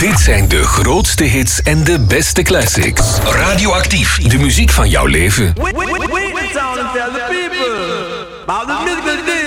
Dit zijn de grootste hits en de beste classics. Radioactief, de muziek van jouw leven. Wait, sound and tell the people about the musical